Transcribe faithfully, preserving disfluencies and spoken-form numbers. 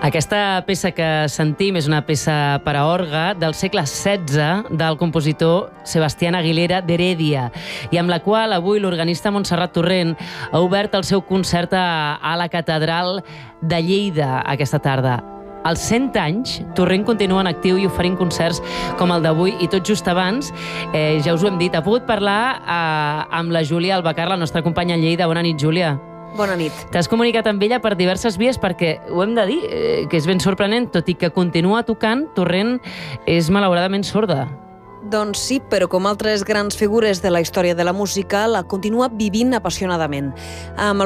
Aquesta peça que sentim és una peça per a orgue del segle setze del compositor Sebastián Aguilera d'Heredia i amb la qual avui l'organista Montserrat Torrent ha obert el seu concert a, a la Catedral de Lleida aquesta tarda. Als cent anys, Torrent continua en actiu i oferint concerts com el d'avui i tot just abans, eh, ja us ho hem dit, ha pogut parlar eh, amb la Júlia Albacar, la nostra companya a Lleida. Bona nit, Júlia. Bona nit. T'has comunicat amb ella per diverses vies perquè, ho hem de dir, eh, que és ben sorprenent, tot i que continua tocant, Torrent és malauradament sorda. Doncs sí, però com altres grans figures de la història de la música, la continua vivint apassionadament. Amb